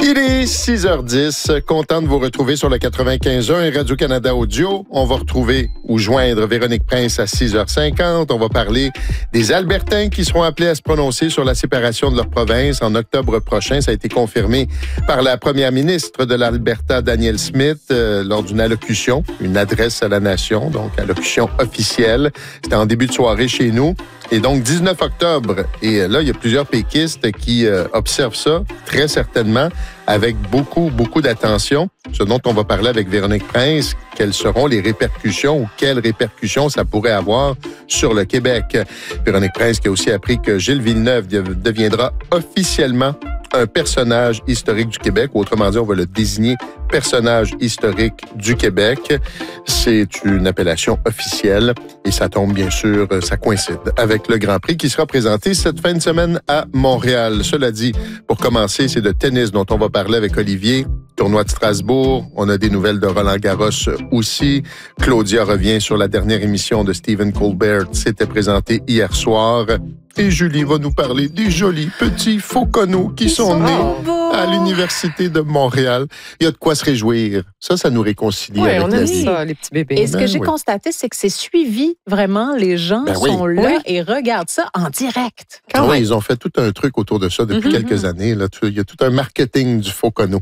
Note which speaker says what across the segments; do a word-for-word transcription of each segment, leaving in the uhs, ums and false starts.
Speaker 1: Il est six heures dix. Content de vous retrouver sur le quatre-vingt-quinze un et Radio-Canada Audio. On va retrouver ou joindre Véronique Prince à six heures cinquante. On va parler des Albertains qui seront appelés à se prononcer sur la séparation de leur province en octobre prochain. Ça a été confirmé par la première ministre de l'Alberta, Danielle Smith, euh, lors d'une allocution, une adresse à la nation, donc allocution officielle. C'était en début de soirée chez nous. Et donc, dix-neuf octobre. Et là, il y a plusieurs péquistes qui euh, observent ça, très certainement, avec beaucoup, beaucoup d'attention. Ce dont on va parler avec Véronique Prince, quelles seront les répercussions ou quelles répercussions ça pourrait avoir sur le Québec. Véronique Prince qui a aussi appris que Gilles Villeneuve deviendra officiellement un personnage historique du Québec. Autrement dit, on va le désigner personnage historique du Québec. C'est une appellation officielle et ça tombe bien sûr, ça coïncide avec le Grand Prix qui sera présenté cette fin de semaine à Montréal. Cela dit, pour commencer, c'est de tennis dont on va parler avec Olivier. Tournoi de Strasbourg. On a des nouvelles de Roland Garros aussi. Claudia revient sur la dernière émission de Stephen Colbert. C'était présenté hier soir. Et Julie va nous parler des jolis petits fauconneaux qui sont nés à l'Université de Montréal. Il y a de quoi se réjouir. Ça, ça nous réconcilie
Speaker 2: ouais,
Speaker 1: avec
Speaker 2: on
Speaker 1: la
Speaker 2: a
Speaker 1: vie.
Speaker 2: ça, les petits bébés.
Speaker 3: Et ce
Speaker 1: Ben
Speaker 3: que j'ai
Speaker 1: oui.
Speaker 3: constaté, c'est que c'est suivi vraiment. Les gens
Speaker 1: Ben oui.
Speaker 3: sont là
Speaker 2: Oui.
Speaker 3: et regardent ça en direct.
Speaker 1: Ah oui, ils ont fait tout un truc autour de ça depuis
Speaker 2: Mm-hmm.
Speaker 1: quelques années. Là. Il y a tout un marketing du fauconneau.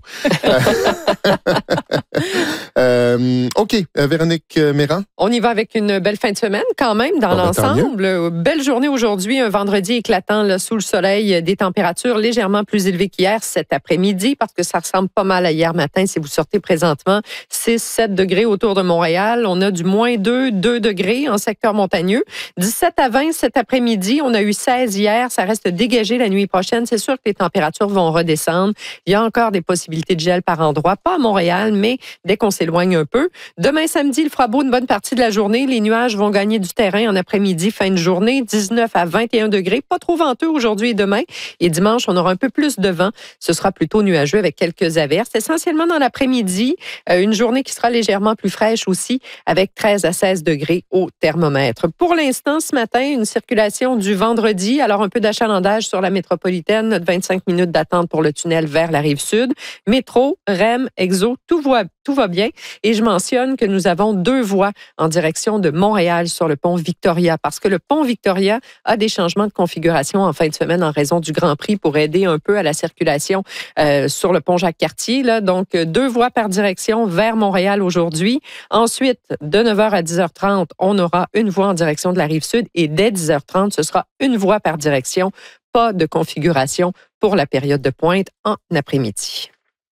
Speaker 1: euh, OK, euh, Véronique Méran.
Speaker 2: On y va avec une belle fin de semaine quand même dans
Speaker 1: Bon, ben, tant
Speaker 2: l'ensemble. Belle journée aujourd'hui, un vendredi éclatant là, sous le soleil, des températures légèrement plus élevées qu'hier cet après-midi parce que ça ressemble pas mal à hier matin si vous sortez présentement. six sept degrés autour de Montréal. On a du moins deux, deux degrés en secteur montagneux. dix-sept à vingt cet après-midi. On a eu seize hier. Ça reste dégagé la nuit prochaine. C'est sûr que les températures vont redescendre. Il y a encore des possibilités de gel par endroit. Pas à Montréal, mais dès qu'on s'éloigne un peu. Demain samedi, il fera beau une bonne partie de la journée. Les nuages vont gagner du terrain en après-midi, fin de journée. dix-neuf à vingt et un degrés. Pas trop venteux aujourd'hui et demain. Et dimanche, on aura un peu plus de vent. Ce sera plutôt nuageux avec quelques averses. Essentiellement dans l'après-midi, euh, une journée qui sera légèrement plus fraîche aussi, avec treize à seize degrés au thermomètre. Pour l'instant, ce matin, une circulation du vendredi. Alors, un peu d'achalandage sur la métropolitaine. Notre vingt-cinq minutes d'attente pour le tunnel vers la rive sud. Métro, R E M, Exo, tout va, tout va bien. Et je mentionne que nous avons deux voies en direction de Montréal sur le pont Victoria, parce que le pont Victoria a des changements de configuration en fin de semaine en raison du Grand Prix pour aider un peu à la circulation euh, sur le pont Jacques-Cartier. Là. Donc, deux voies par direction vers Montréal aujourd'hui. Ensuite, de neuf heures à dix heures trente, on aura une voie en direction de la Rive-Sud et dès dix heures trente, ce sera une voie par direction. Pas de configuration pour la période de pointe en après-midi.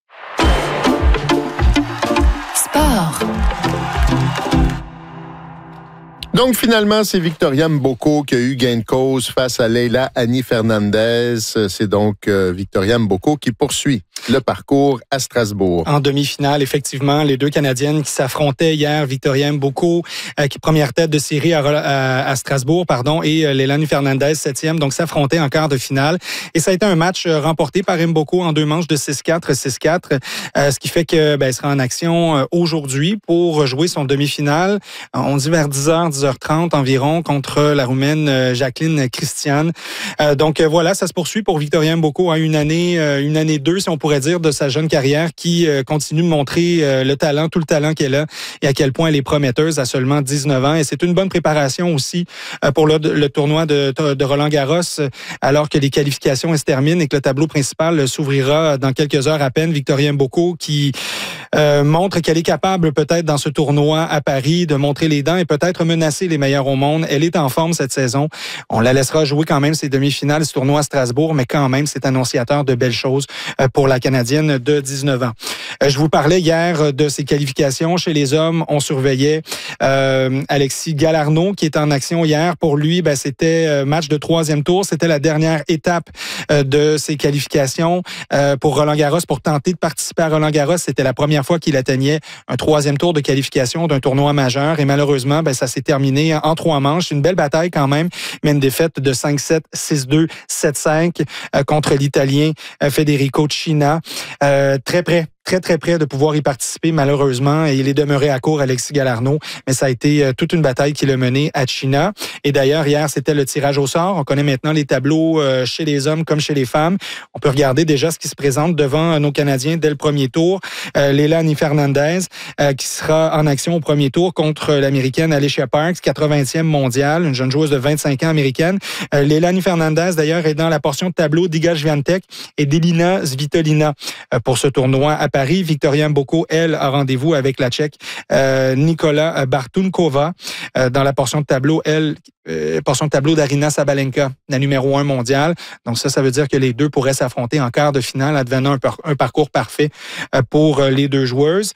Speaker 3: Sport.
Speaker 1: Donc, finalement, c'est Victoria Mboko qui a eu gain de cause face à Leila Annie Fernandez. C'est donc euh, Victoria Mboko qui poursuit le parcours à Strasbourg.
Speaker 4: En demi-finale, effectivement, les deux Canadiennes qui s'affrontaient hier, Victoria Mboko, euh, qui est première tête de série à, à, à Strasbourg, pardon, et euh, Leila Annie Fernandez, septième, donc s'affrontaient en quart de finale. Et ça a été un match euh, remporté par Mboko en deux manches de six quatre, six quatre, euh, ce qui fait que ben, elle sera en action euh, aujourd'hui pour jouer son demi-finale. On dit vers dix heures, dix heures trente environ, contre la Roumaine euh, Jacqueline Christian. Euh, donc euh, voilà, ça se poursuit pour Victoria Mboko à une année, euh, une année deux, si on pourrait dire, de sa jeune carrière, qui euh, continue de montrer euh, le talent, tout le talent qu'elle a et à quel point elle est prometteuse à seulement dix-neuf ans. Et c'est une bonne préparation aussi euh, pour le, le tournoi de, de Roland Garros, alors que les qualifications se terminent et que le tableau principal s'ouvrira dans quelques heures à peine. Victoria Mboko qui euh, montre qu'elle est capable peut-être dans ce tournoi à Paris de montrer les dents et peut-être menacer les meilleurs au monde. Elle est en forme cette saison. On la laissera jouer quand même ses demi-finales, ce tournoi à Strasbourg, mais quand même, c'est annonciateur de belles choses euh, pour la Canadienne de dix-neuf ans. Euh, je vous parlais hier de ses qualifications. Chez les hommes, on surveillait euh, Alexis Galarneau qui est en action hier. Pour lui, ben, c'était match de troisième tour. C'était la dernière étape euh, de ses qualifications euh, pour Roland Garros, pour tenter de participer à Roland Garros. C'était la première fois qu'il atteignait un troisième tour de qualification d'un tournoi majeur. Et malheureusement, ben, ça s'est terminé en trois manches. Une belle bataille quand même, mais une défaite de cinq sept, six deux, sept cinq euh, contre l'Italien euh, Federico Cina. Euh, très près très, très près de pouvoir y participer, malheureusement. Et il est demeuré à court, Alexis Galarneau. Mais ça a été toute une bataille qu'il a menée à China. Et d'ailleurs, hier, c'était le tirage au sort. On connaît maintenant les tableaux chez les hommes comme chez les femmes. On peut regarder déjà ce qui se présente devant nos Canadiens dès le premier tour. Euh, Leilani Fernandez, euh, qui sera en action au premier tour contre l'Américaine Alicia Parks, quatre-vingtième mondiale, une jeune joueuse de vingt-cinq ans américaine. Euh, Leilani Fernandez, d'ailleurs, est dans la portion de tableau d'Iga Swiatek et d'Elina Svitolina euh, pour ce tournoi à Paris. Victoria Mboko, elle, a rendez-vous avec la Tchèque euh, Nikola Bartunkova. Euh, dans la portion de tableau, elle, euh, portion de tableau d'Arina Sabalenka, la numéro un mondiale. Donc ça, ça veut dire que les deux pourraient s'affronter en quart de finale, advenant un, par- un parcours parfait euh, pour euh, les deux joueuses.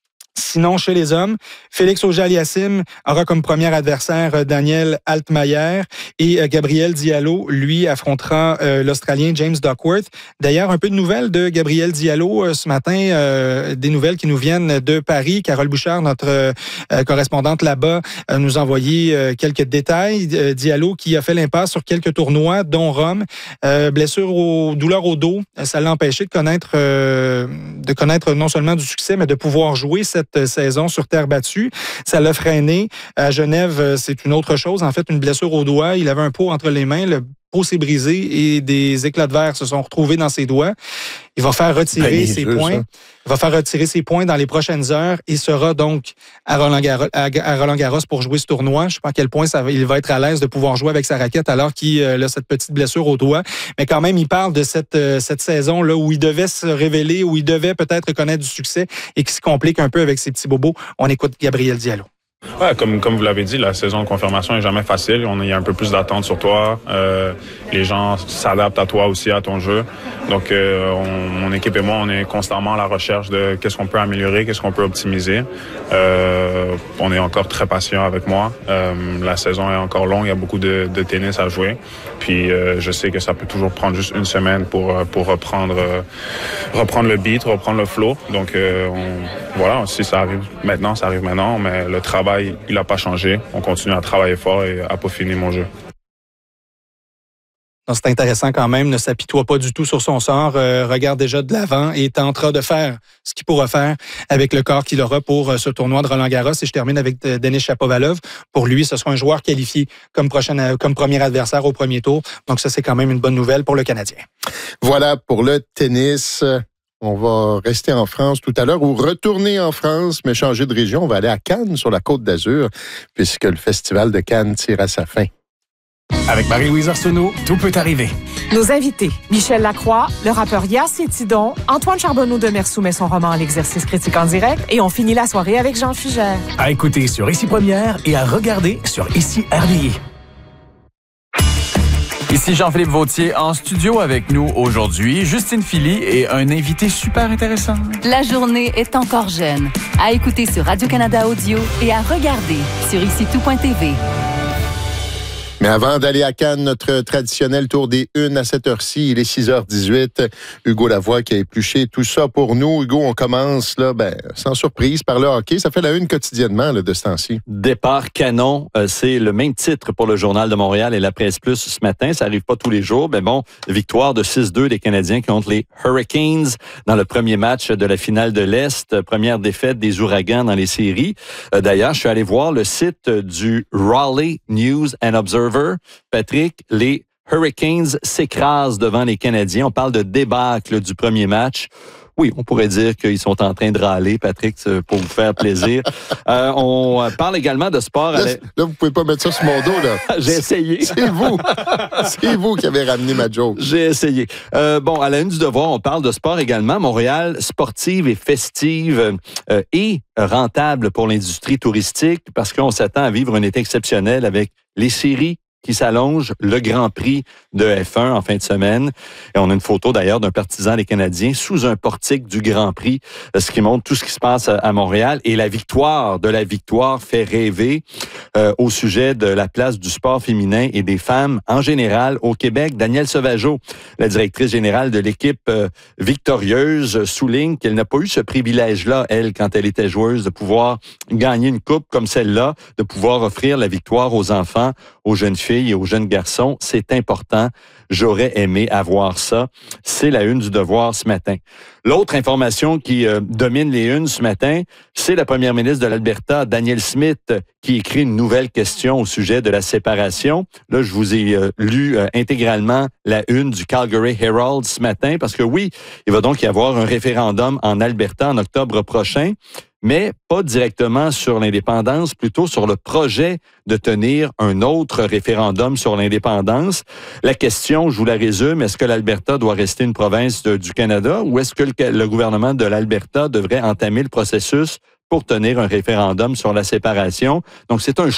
Speaker 4: Sinon, chez les hommes, Félix Auger-Aliassime aura comme premier adversaire Daniel Altmaier et Gabriel Diallo, lui, affrontera euh, l'Australien James Duckworth. D'ailleurs, un peu de nouvelles de Gabriel Diallo euh, ce matin, euh, des nouvelles qui nous viennent de Paris. Carole Bouchard, notre euh, correspondante là-bas, euh, nous a envoyé euh, quelques détails. Euh, Diallo qui a fait l'impasse sur quelques tournois, dont Rome. Euh, blessure au douleur au dos, ça l'a empêché de connaître, euh, de connaître non seulement du succès, mais de pouvoir jouer cette saison sur terre battue. Ça l'a freiné. À Genève, c'est une autre chose. En fait, une blessure au doigt. Il avait un pot entre les mains. Le pot s'est brisé et des éclats de verre se sont retrouvés dans ses doigts. Il va faire retirer ben, ses points. Ça. Il va faire retirer ses points dans les prochaines heures et sera donc à Roland-Garros, à Roland-Garros pour jouer ce tournoi. Je ne sais pas à quel point ça va, il va être à l'aise de pouvoir jouer avec sa raquette alors qu'il a cette petite blessure au doigt. Mais quand même, il parle de cette, cette saison-là où il devait se révéler, où il devait peut-être connaître du succès et qui se complique un peu avec ses petits bobos. On écoute Gabriel Diallo.
Speaker 5: Ouais, comme comme vous l'avez dit, la saison de confirmation est jamais facile. On il y a un peu plus d'attente sur toi. Euh, les gens s'adaptent à toi aussi, à ton jeu. Donc, euh, on, mon équipe et moi, on est constamment à la recherche de qu'est-ce qu'on peut améliorer, qu'est-ce qu'on peut optimiser. Euh, on est encore très patient avec moi. Euh, la saison est encore longue. Il y a beaucoup de, de tennis à jouer. Puis, euh, je sais que ça peut toujours prendre juste une semaine pour pour reprendre euh, reprendre le beat, reprendre le flow. Donc, euh, on, voilà, si ça arrive maintenant, ça arrive maintenant. Mais le travail il n'a pas changé. On continue à travailler fort et à peaufiner mon jeu.
Speaker 4: C'est intéressant quand même, ne s'apitoie pas du tout sur son sort, euh, regarde déjà de l'avant et tentera de faire ce qu'il pourra faire avec le corps qu'il aura pour euh, ce tournoi de Roland-Garros. Et je termine avec euh, Denis Shapovalov. Pour lui, ce sera un joueur qualifié comme, prochain, euh, comme premier adversaire au premier tour. Donc ça, c'est quand même une bonne nouvelle pour le Canadien.
Speaker 1: Voilà pour le tennis. On va rester en France tout à l'heure ou retourner en France, mais changer de région. On va aller à Cannes, sur la Côte d'Azur, puisque le festival de Cannes tire à sa fin.
Speaker 6: Avec Marie-Louise Arsenault, tout peut arriver.
Speaker 7: Nos invités, Michel Lacroix, le rappeur Yass et Tidon, Antoine Charbonneau de Mersou met son roman L'exercice critique en direct et on finit la soirée avec Jean Fugère.
Speaker 6: À écouter sur Ici Première et à regarder sur Ici R D I.
Speaker 8: Ici Jean-Philippe Vautier en studio avec nous aujourd'hui, Justine Philly et un invité super intéressant.
Speaker 3: La journée est encore jeune. À écouter sur Radio-Canada Audio et à regarder sur ici tout point t v.
Speaker 1: Mais avant d'aller à Cannes, notre traditionnel tour des unes à cette heure-ci, il est six heures dix-huit. Hugo Lavoie qui a épluché tout ça pour nous. Hugo, on commence là, ben, sans surprise par le hockey. Ça fait la une quotidiennement là, de ce temps-ci.
Speaker 9: Départ canon, euh, c'est le même titre pour le Journal de Montréal et la Presse Plus ce matin. Ça arrive pas tous les jours, mais bon, victoire de six deux des Canadiens contre les Hurricanes dans le premier match de la finale de l'Est. Première défaite des Ouragans dans les séries. Euh, d'ailleurs, je suis allé voir le site du Raleigh News and Observer. Patrick, les Hurricanes s'écrasent devant les Canadiens. On parle de débâcle du premier match. Oui, on pourrait dire qu'ils sont en train de râler, Patrick, pour vous faire plaisir. euh, on parle également de sport.
Speaker 1: Là, là, vous pouvez pas mettre ça sur mon dos, là.
Speaker 9: J'ai essayé.
Speaker 1: C'est vous. C'est vous qui avez ramené ma joke.
Speaker 9: J'ai essayé. Euh, bon, à la une du Devoir, on parle de sport également. Montréal, sportive et festive euh, et rentable pour l'industrie touristique parce qu'on s'attend à vivre un été exceptionnel avec les séries qui s'allonge, le Grand Prix de F un en fin de semaine. Et on a une photo d'ailleurs d'un partisan des Canadiens sous un portique du Grand Prix, ce qui montre tout ce qui se passe à Montréal. Et la victoire de la victoire fait rêver euh, au sujet de la place du sport féminin et des femmes en général au Québec. Danielle Sauvageau, la directrice générale de l'équipe euh, victorieuse, souligne qu'elle n'a pas eu ce privilège-là, elle, quand elle était joueuse, de pouvoir gagner une coupe comme celle-là, de pouvoir offrir la victoire aux enfants, aux jeunes filles filles et aux jeunes garçons. C'est important. J'aurais aimé avoir ça. C'est la une du Devoir ce matin. L'autre information qui euh, domine les unes ce matin, c'est la première ministre de l'Alberta, Danielle Smith, qui écrit une nouvelle question au sujet de la séparation. Là, je vous ai euh, lu euh, intégralement la une du Calgary Herald ce matin, parce que oui, il va donc y avoir un référendum en Alberta en octobre prochain, mais pas directement sur l'indépendance, plutôt sur le projet de tenir un autre référendum sur l'indépendance. La question, je vous la résume, est-ce que l'Alberta doit rester une province de, du Canada ou est-ce que le, le gouvernement de l'Alberta devrait entamer le processus pour tenir un référendum sur la séparation? Donc, c'est un